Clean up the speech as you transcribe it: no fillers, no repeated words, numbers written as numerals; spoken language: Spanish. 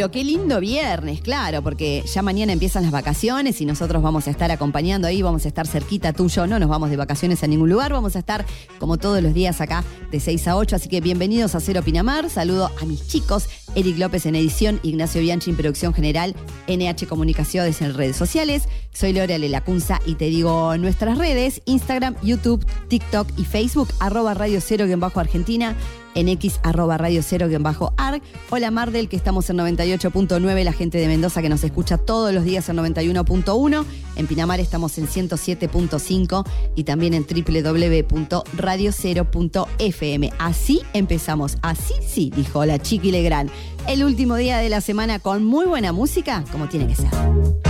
Pero qué lindo viernes, claro, porque ya mañana empiezan las vacaciones y nosotros vamos a estar acompañando ahí, vamos a estar cerquita tuyo, no nos vamos de vacaciones a ningún lugar, vamos a estar como todos los días acá de 6 a 8, así que bienvenidos a Cero Pinamar. Saludo a mis chicos, Eric López en edición, Ignacio Bianchi en producción general, NH Comunicaciones en redes sociales. Soy Lorale Lacunza y te digo nuestras redes, Instagram, YouTube, TikTok y Facebook, @Radio Cero_Argentina, en X @Radio Cero_Arg. Hola Mardel, que estamos en 98.9, la gente de Mendoza que nos escucha todos los días en 91.1. En Pinamar estamos en 107.5 y también en www.radiocero.fm. Así empezamos, así sí, dijo la Chiqui Legrand. El último día de la semana con muy buena música, como tiene que ser.